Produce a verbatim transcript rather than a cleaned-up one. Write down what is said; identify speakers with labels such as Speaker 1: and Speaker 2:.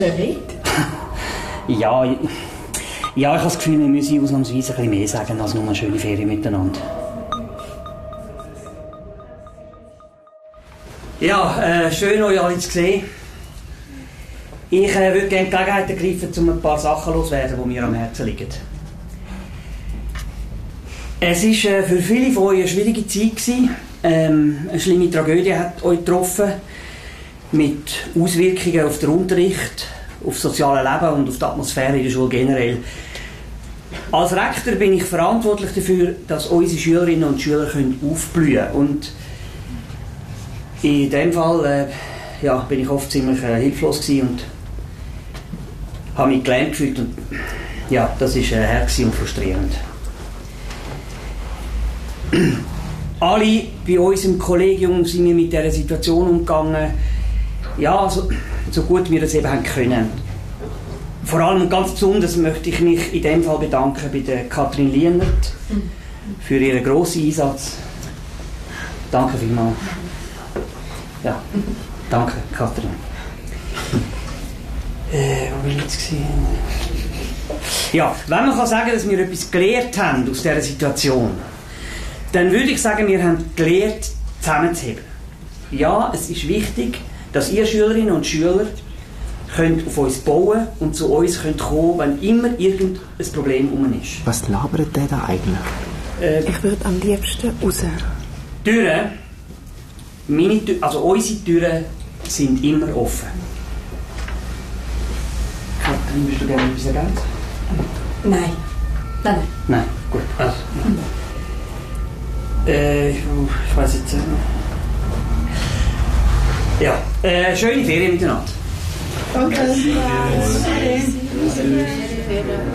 Speaker 1: Ja, ich, ja, ich habe das Gefühl, wir müssen ausnahmsweise ein bisschen mehr sagen als nur eine schöne Ferien miteinander. Ja, äh, schön euch alle zu sehen. Ich äh, würde gerne die Gelegenheit ergreifen, um ein paar Sachen loszuwerden, die mir am Herzen liegen. Es war äh, für viele von euch eine schwierige Zeit gewesen. Ähm, eine schlimme Tragödie hat euch getroffen, mit Auswirkungen auf den Unterricht, auf das soziale Leben und auf die Atmosphäre in der Schule generell. Als Rektor bin ich verantwortlich dafür, dass unsere Schülerinnen und Schüler können aufblühen können. Und in dem Fall äh, ja, bin ich oft ziemlich äh, hilflos gewesen und habe mich gelähmt gefühlt. Und ja, das war äh, hart und frustrierend. Alle bei uns im Kollegium sind wir mit dieser Situation umgegangen, ja, so, so gut wir das eben haben können. Vor allem und ganz besonders möchte ich mich in dem Fall bedanken bei der Kathrin Lienert für ihren grossen Einsatz. Danke vielmals. Ja, danke, Kathrin. Äh, wo bin ich jetzt gewesen? Ja, wenn man kann sagen, dass wir etwas gelernt haben aus dieser Situation, dann würde ich sagen, wir haben gelernt, zusammenzuheben. Ja, es ist wichtig, dass ihr Schülerinnen und Schüler könnt auf uns bauen und zu uns könnt kommen, wenn immer irgendein Problem rum ist.
Speaker 2: Was labert der da eigentlich?
Speaker 1: Äh,
Speaker 3: ich würde am liebsten raus.
Speaker 1: Türen, meine Tür, also unsere Türen sind immer offen. Kathrin, willst du gerne etwas ergänzen?
Speaker 4: Nein. Nein.
Speaker 1: Nein, gut. Also. Äh, ich, ich weiss jetzt. Äh, ja, äh, schöne Ferien miteinander.
Speaker 4: Danke.